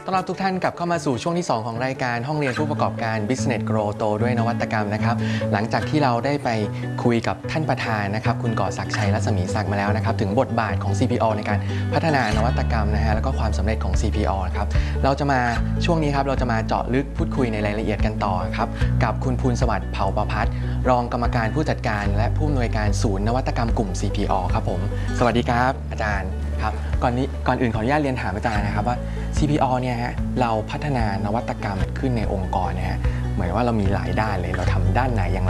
ต้อนรับทุกท่านกลับเข้ามาสู่ช่วงที่ 2 ของรายการห้องเรียนผู้ประกอบการ Business Grow โตด้วยนวัตกรรมนะครับหลังจากที่เราได้ไปคุยกับท่านประธานนะครับคุณก่อศักดิ์ชัยรัศมีศักดิ์มาแล้วนะครับถึงบทบาทของ CPO ในการพัฒนานวัตกรรมนะฮะแล้วก็ความสำเร็จของ CPO ครับเราจะมาช่วงนี้ครับเราจะมาเจาะลึกพูดคุยในรายละเอียดกันต่อครับกับคุณภูลสวัสดิ์เผ่าประภัสรองกรรมการผู้จัดการและผู้อำนวยการศูนย์นวัตกรรมกลุ่ม CPO ครับผมสวัสดีครับอาจารย์ครับก่อนอื่นขออนุญาตเรียนถามอาจารย์นะครับว่า CPO เนี่ยฮะเราพัฒนานวัตกรรมขึ้นในองค์กรนะฮะเหมือนว่าเรามีหลายด้านเลยเราทำด้านไหนอย่างไร